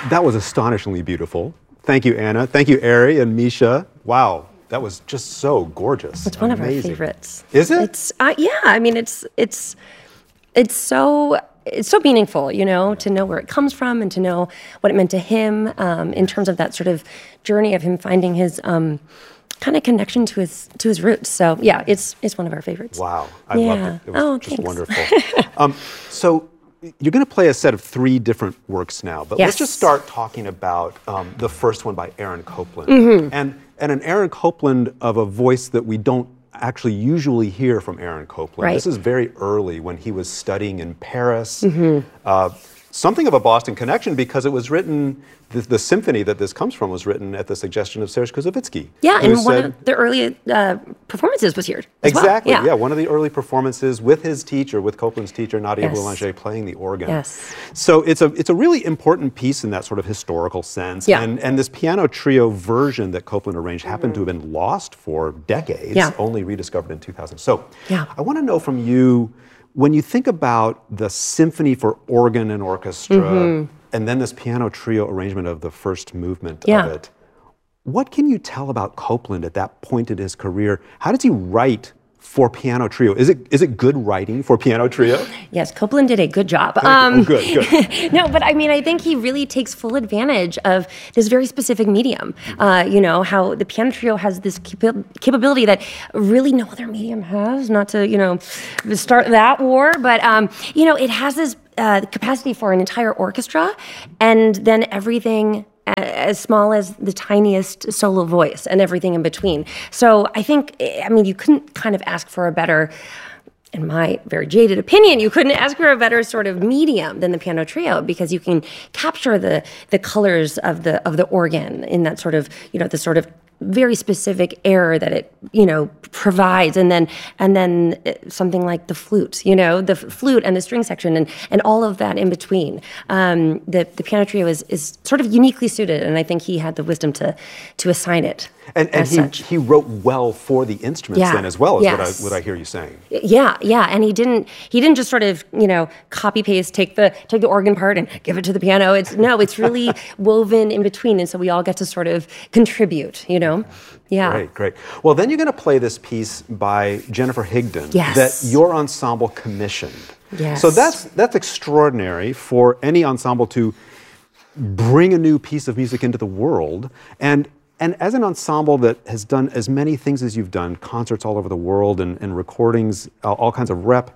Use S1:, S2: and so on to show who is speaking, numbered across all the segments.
S1: That was astonishingly beautiful. Thank you, Anna. Thank you, Ari and Misha. Wow, that was just so gorgeous.
S2: It's one of our favorites.
S1: Is it?
S2: It's yeah. I mean, it's so meaningful, you know, to know where it comes from and to know what it meant to him in terms of that sort of journey of him finding his kind of connection to his roots. So yeah, it's one of our favorites.
S1: Wow, I loved it. It was just
S2: thanks.
S1: wonderful. So you're going to play a set of 3 different works now, but let's just start talking about the first one by Aaron Copland.
S2: Mm-hmm.
S1: And an Aaron Copland of a voice that we don't actually usually hear from Aaron Copland.
S2: Right.
S1: This is very early when he was studying in Paris.
S2: Mm-hmm.
S1: Something of a Boston connection because it was written, the symphony that this comes from was written at the suggestion of Serge Koussevitzky.
S2: Yeah, and one of the early performances was here as
S1: exactly,
S2: well.
S1: Yeah, one of the early performances with his teacher, with Copland's teacher, Nadia Boulanger, playing the organ.
S2: Yes.
S1: So it's a really important piece in that sort of historical sense.
S2: Yeah.
S1: And this piano trio version that Copland arranged happened to have been lost for decades, only rediscovered in 2000. So I want to know from you, when you think about the symphony for organ and orchestra, and then this piano trio arrangement of the first movement of it, what can you tell about Copland at that point in his career? How does he write for piano trio? Is it good writing for piano trio?
S2: Yes, Copland did a good job.
S1: Good.
S2: No, but I mean, I think he really takes full advantage of this very specific medium. You know, how the piano trio has this capability that really no other medium has, not to, you know, start that war, but, you know, it has this capacity for an entire orchestra and then everything as small as the tiniest solo voice and everything in between. So I think, I mean, you couldn't kind of ask for a better, in my very jaded opinion, you couldn't ask for a better sort of medium than the piano trio because you can capture the colors of the organ in that sort of, you know, the sort of very specific air that it, you know, provides, and then something like the flute, you know, the flute and the string section and all of that in between. The piano trio is sort of uniquely suited, and I think he had the wisdom to assign it.
S1: And he wrote well for the instruments then as well, is what I hear you saying.
S2: Yeah, and he didn't just sort of, you know, copy paste, take the organ part and give it to the piano. It's really woven in between, and so we all get to sort of contribute, you know. Yeah.
S1: Great. Well, then you're going to play this piece by Jennifer Higdon that your ensemble commissioned.
S2: Yes.
S1: So that's extraordinary for any ensemble to bring a new piece of music into the world. And as an ensemble that has done as many things as you've done, concerts all over the world and recordings, all kinds of rep,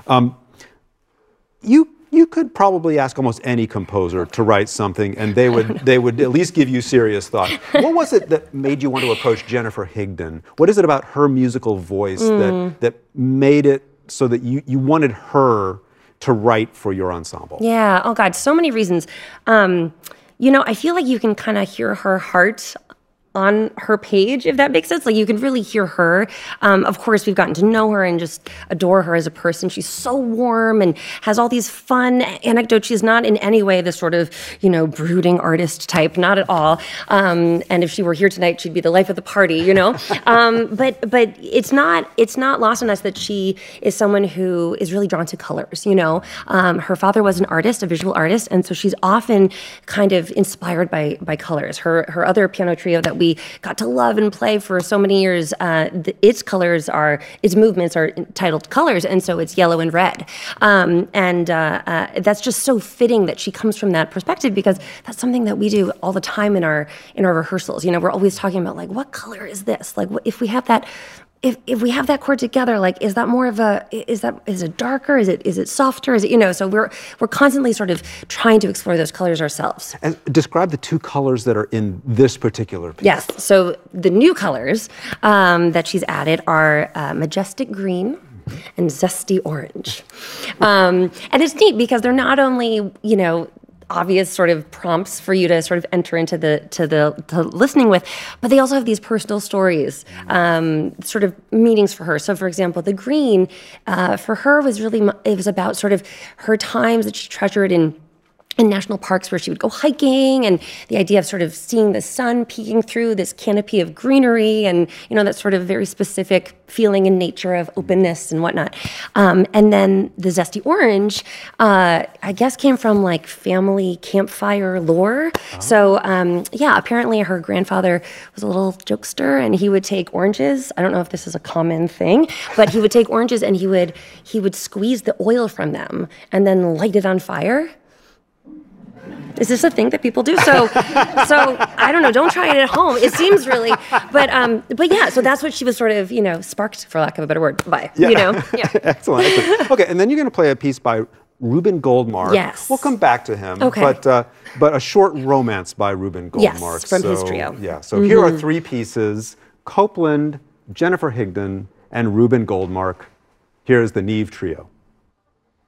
S1: you could probably ask almost any composer to write something, and they would at least give you serious thought. What was it that made you want to approach Jennifer Higdon? What is it about her musical voice that made it so that you wanted her to write for your ensemble?
S2: Yeah. Oh God, so many reasons. You know, I feel like you can kind of hear her heart on her page, if that makes sense. Like, you can really hear her. Of course, we've gotten to know her and just adore her as a person. She's so warm and has all these fun anecdotes. She's not in any way the sort of, you know, brooding artist type, not at all. And if she were here tonight, she'd be the life of the party, you know. But it's not lost on us that she is someone who is really drawn to colors, you know. Her father was an artist, a visual artist, and so she's often kind of inspired by colors. Her other piano trio that we got to love and play for so many years, its movements are titled Colors, and so it's yellow and red. That's just so fitting that she comes from that perspective, because that's something that we do all the time in our rehearsals. You know, we're always talking about, like, what color is this? Like, if we have that, if we have that chord together, like, is that more of is it darker? Is it softer? Is it, you know, so we're constantly sort of trying to explore those colors ourselves.
S1: And describe the 2 colors that are in this particular piece.
S2: Yes, so the new colors that she's added are majestic green and zesty orange. And it's neat because they're not only, you know, obvious sort of prompts for you to sort of enter into the listening with, but they also have these personal stories, sort of meanings for her. So, for example, the green for her was really, it was about sort of her times that she treasured in in national parks where she would go hiking, and the idea of sort of seeing the sun peeking through this canopy of greenery, and that sort of very specific feeling in nature of openness and whatnot. And then the zesty orange, I guess, came from like family campfire lore. Oh. So yeah, apparently her grandfather was a little jokester, and he would take oranges. I don't know if this is a common thing, but he would take oranges and he would squeeze the oil from them and then light it on fire. Is this a thing that people do? So I don't know. Don't try it at home. It seems really, but yeah. So that's what she was sort of, sparked, for lack of a better word, by.
S1: Yeah.
S2: Yeah.
S1: Excellent. Okay, and then you're going to play a piece by Reuben Goldmark.
S2: Yes.
S1: We'll come back to him.
S2: Okay.
S1: But a short romance by Reuben Goldmark.
S2: Yes, from his trio.
S1: Yeah. So here are three pieces: Copeland, Jennifer Higdon, and Reuben Goldmark. Here's the Neve Trio.